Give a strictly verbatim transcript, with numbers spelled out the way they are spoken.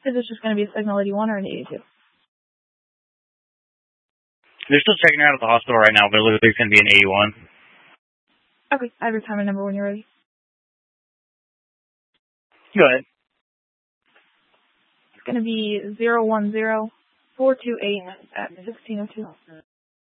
Is this just going to be a signal eighty-one or an eighty-two? They're still checking her out at the hospital right now, but it looks like it's going to be an eighty-one. Okay, I have your time and number when you're ready. Go ahead. It's going to be zero one zero four two eight at sixteen oh two.